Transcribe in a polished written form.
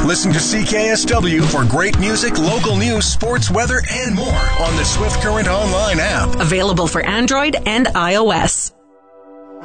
Listen to CKSW for great music, local news, sports, weather, and more on the Swift Current Online app. Available for Android and iOS.